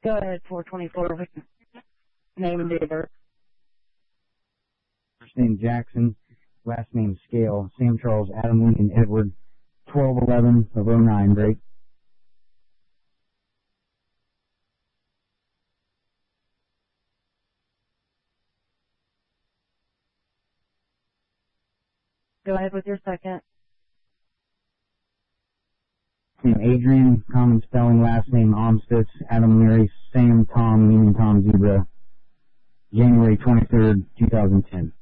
Go ahead, 424, with name and date of birth. First name Jackson, last name Scale, Sam Charles Adam Lincoln Edward, 12/11 of 09, break. Go ahead with your second. Name Adrian, common spelling, last name Omstitz, Adam Mary, Sam Tom, meaning Tom Zebra, January 23rd, 2010.